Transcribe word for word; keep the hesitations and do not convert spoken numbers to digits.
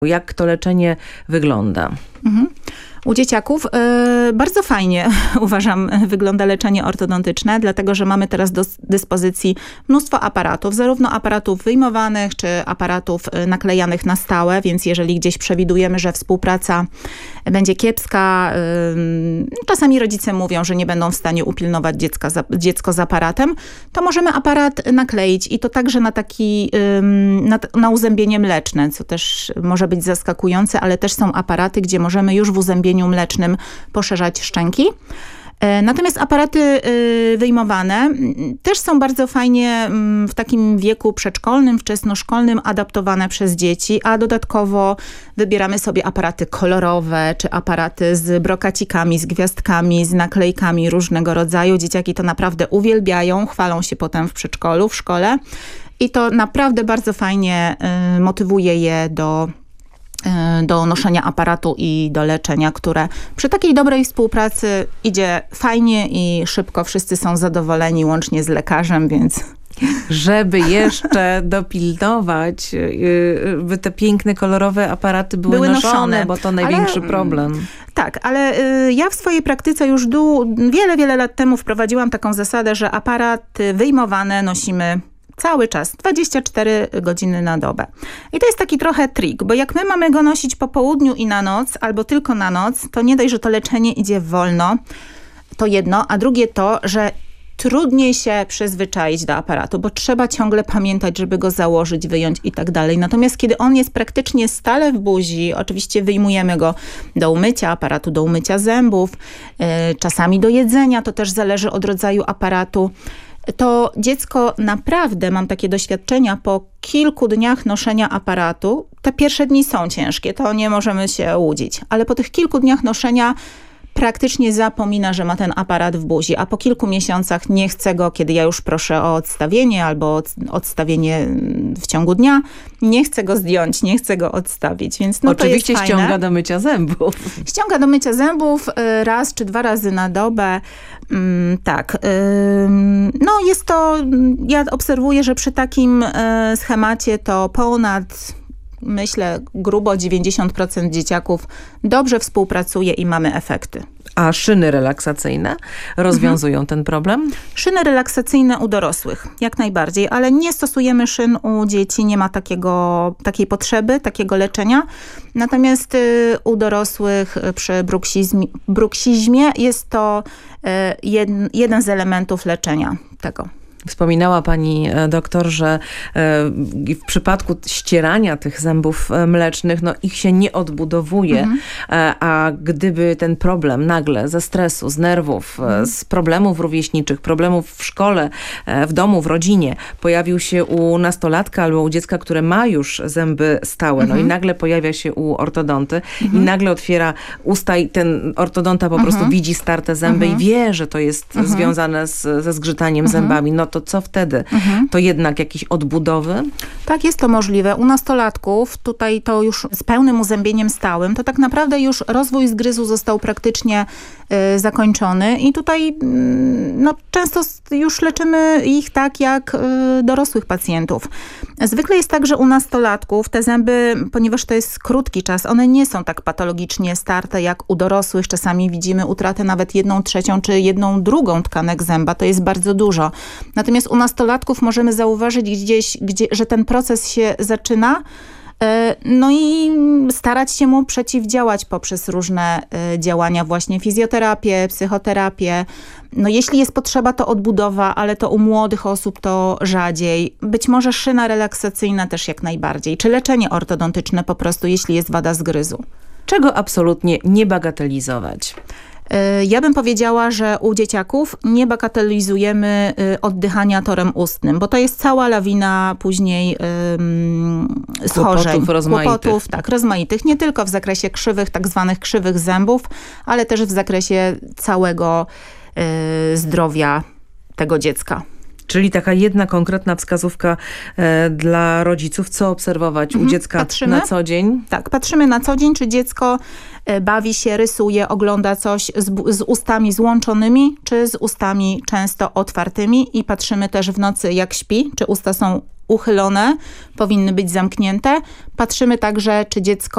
Jak to leczenie wygląda? Mhm. U dzieciaków y, bardzo fajnie, uważam, wygląda leczenie ortodontyczne, dlatego że mamy teraz do dyspozycji mnóstwo aparatów, zarówno aparatów wyjmowanych, czy aparatów naklejanych na stałe, więc jeżeli gdzieś przewidujemy, że współpraca będzie kiepska, y, czasami rodzice mówią, że nie będą w stanie upilnować dziecka, za, dziecko z aparatem, to możemy aparat nakleić i to także na taki, y, na, na uzębienie mleczne, co też może być zaskakujące, ale też są aparaty, gdzie możemy już w uzębieniu mlecznym poszerzać szczęki. Natomiast aparaty wyjmowane też są bardzo fajnie w takim wieku przedszkolnym, wczesnoszkolnym adaptowane przez dzieci, a dodatkowo wybieramy sobie aparaty kolorowe, czy aparaty z brokacikami, z gwiazdkami, z naklejkami różnego rodzaju. Dzieciaki to naprawdę uwielbiają, chwalą się potem w przedszkolu, w szkole i to naprawdę bardzo fajnie motywuje je do do noszenia aparatu i do leczenia, które przy takiej dobrej współpracy idzie fajnie i szybko. Wszyscy są zadowoleni, łącznie z lekarzem, więc... Żeby jeszcze dopilnować, by te piękne, kolorowe aparaty były, były noszone, noszone, bo to największy ale, problem. Tak, ale ja w swojej praktyce już du, wiele, wiele lat temu wprowadziłam taką zasadę, że aparaty wyjmowane nosimy cały czas, dwadzieścia cztery godziny na dobę. I to jest taki trochę trik, bo jak my mamy go nosić po południu i na noc, albo tylko na noc, to nie dość, że to leczenie idzie wolno, to jedno, a drugie to, że trudniej się przyzwyczaić do aparatu, bo trzeba ciągle pamiętać, żeby go założyć, wyjąć i tak dalej. Natomiast kiedy on jest praktycznie stale w buzi, oczywiście wyjmujemy go do umycia, aparatu do umycia zębów, yy, czasami do jedzenia, to też zależy od rodzaju aparatu, to dziecko naprawdę, mam takie doświadczenia, po kilku dniach noszenia aparatu, te pierwsze dni są ciężkie, to nie możemy się łudzić, ale po tych kilku dniach noszenia praktycznie zapomina, że ma ten aparat w buzi, a po kilku miesiącach nie chce go, kiedy ja już proszę o odstawienie albo odstawienie w ciągu dnia, nie chcę go zdjąć, nie chcę go odstawić, więc no oczywiście to jest ściąga fajne. do mycia zębów. Ściąga do mycia zębów raz czy dwa razy na dobę. Mm, tak. No jest to, ja obserwuję, że przy takim schemacie to ponad, myślę, grubo dziewięćdziesiąt procent dzieciaków dobrze współpracuje i mamy efekty. A szyny relaksacyjne rozwiązują mhm. ten problem? Szyny relaksacyjne u dorosłych, jak najbardziej, ale nie stosujemy szyn u dzieci, nie ma takiego, takiej potrzeby, takiego leczenia. Natomiast y, u dorosłych przy bruksizmie, bruksizmie jest to y, jed, jeden z elementów leczenia tego. Wspominała pani doktor, że w przypadku ścierania tych zębów mlecznych, no ich się nie odbudowuje, mhm. a gdyby ten problem nagle ze stresu, z nerwów, mhm. z problemów rówieśniczych, problemów w szkole, w domu, w rodzinie, pojawił się u nastolatka albo u dziecka, które ma już zęby stałe, mhm. no i nagle pojawia się u ortodonty mhm. i nagle otwiera usta i ten ortodonta po mhm. prostu widzi starte zęby mhm. i wie, że to jest mhm. związane z, ze zgrzytaniem mhm. zębami. No to co wtedy? Mhm. To jednak jakieś odbudowy? Tak, jest to możliwe. U nastolatków, tutaj to już z pełnym uzębieniem stałym, to tak naprawdę już rozwój zgryzu został praktycznie y, zakończony i tutaj y, no, często już leczymy ich tak jak y, dorosłych pacjentów. Zwykle jest tak, że u nastolatków te zęby, ponieważ to jest krótki czas, one nie są tak patologicznie starte jak u dorosłych. Czasami widzimy utratę nawet jedną trzecią czy jedną drugą tkanek zęba. To jest bardzo dużo. Natomiast u nastolatków możemy zauważyć gdzieś, gdzie, że ten proces się zaczyna, no i starać się mu przeciwdziałać poprzez różne działania, właśnie fizjoterapię, psychoterapię. No jeśli jest potrzeba, to odbudowa, ale to u młodych osób to rzadziej. Być może szyna relaksacyjna też jak najbardziej, czy leczenie ortodontyczne po prostu, jeśli jest wada zgryzu. Czego absolutnie nie bagatelizować? Ja bym powiedziała, że u dzieciaków nie bagatelizujemy oddychania torem ustnym, bo to jest cała lawina później um, schorzeń. Kłopotów rozmaitych. Kłopotów, tak, rozmaitych. Nie tylko w zakresie krzywych, tak zwanych krzywych zębów, ale też w zakresie całego y, zdrowia tego dziecka. Czyli taka jedna konkretna wskazówka e, dla rodziców, co obserwować mhm. u dziecka patrzymy, na co dzień? Tak, patrzymy na co dzień, czy dziecko e, bawi się, rysuje, ogląda coś z, z ustami złączonymi, czy z ustami często otwartymi i patrzymy też w nocy, jak śpi, czy usta są uchylone, powinny być zamknięte. Patrzymy także, czy dziecko